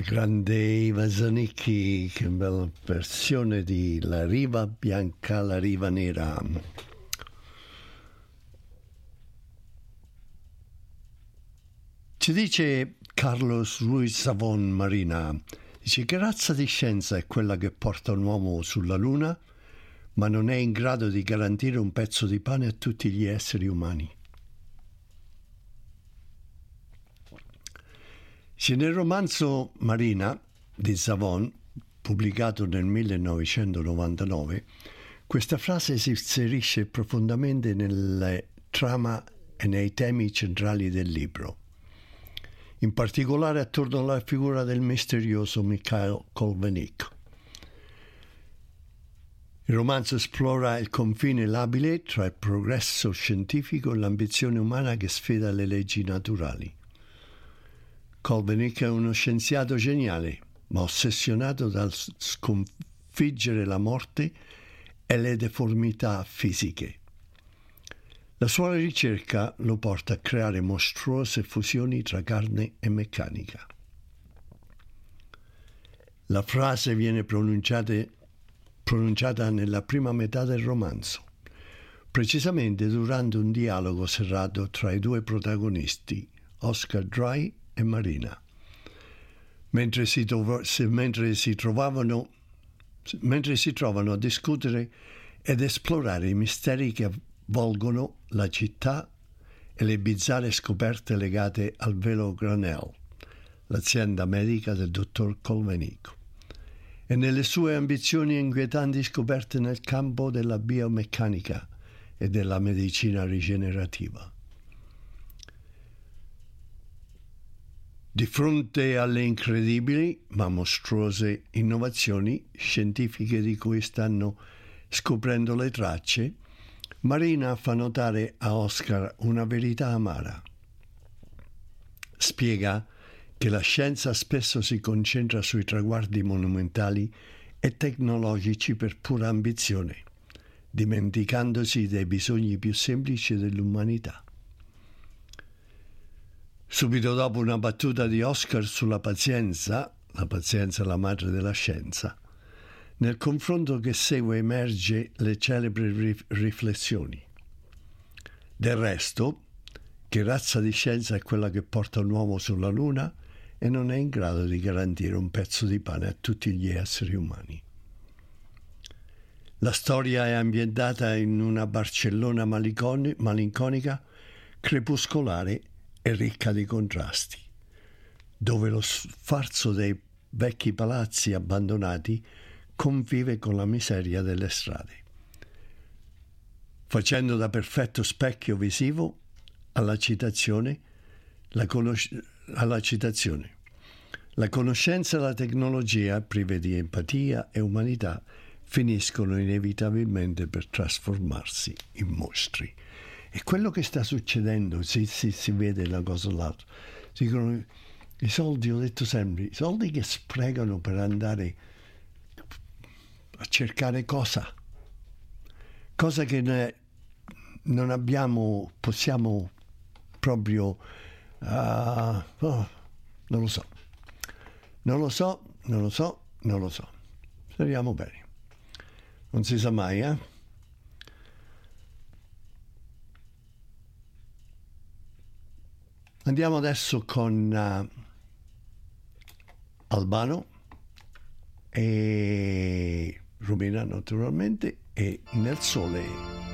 grande Iva Zanicchi, che bella versione di La riva bianca, la riva nera. Ci dice Carlos Ruiz Zafón Marina, dice: che razza di scienza è quella che porta un uomo sulla Luna, ma non è in grado di garantire un pezzo di pane a tutti gli esseri umani? Se nel romanzo Marina di Zafón, pubblicato nel 1999, questa frase si inserisce profondamente nelle trama e nei temi centrali del libro, in particolare attorno alla figura del misterioso Mikhail Kotelnik. Il romanzo esplora il confine labile tra il progresso scientifico e l'ambizione umana che sfida le leggi naturali. Kotelnik è uno scienziato geniale, ma ossessionato dal sconfiggere la morte e le deformità fisiche. La sua ricerca lo porta a creare mostruose fusioni tra carne e meccanica. La frase viene pronunciata nella prima metà del romanzo, precisamente durante un dialogo serrato tra i due protagonisti, Oscar Dry e Marina, mentre si trovano a discutere ed esplorare i misteri che avvolgono la città e le bizzarre scoperte legate al Velo Granel, l'azienda medica del dottor Kotelnik, e nelle sue ambizioni e inquietanti scoperte nel campo della biomeccanica e della medicina rigenerativa. Di fronte alle incredibili ma mostruose innovazioni scientifiche di cui stanno scoprendo le tracce, Marina fa notare a Oscar una verità amara. Spiega che la scienza spesso si concentra sui traguardi monumentali e tecnologici per pura ambizione, dimenticandosi dei bisogni più semplici dell'umanità. Subito dopo una battuta di Oscar sulla pazienza, la pazienza è la madre della scienza, nel confronto che segue emerge le celebri riflessioni. Del resto, che razza di scienza è quella che porta un uomo sulla Luna e non è in grado di garantire un pezzo di pane a tutti gli esseri umani? La storia è ambientata in una Barcellona malinconica, crepuscolare e ricca di contrasti, dove lo sfarzo dei vecchi palazzi abbandonati convive con la miseria delle strade, facendo da perfetto specchio visivo alla citazione: la conoscenza e la tecnologia, prive di empatia e umanità, finiscono inevitabilmente per trasformarsi in mostri. E quello che sta succedendo, si vede una cosa o l'altra. Dicono, i soldi, ho detto sempre, i soldi che sprecano per andare a cercare cosa che non abbiamo, possiamo proprio, non lo so. Speriamo bene. Non si sa mai, eh? Andiamo adesso con Albano e Romina, naturalmente, e Nel sole.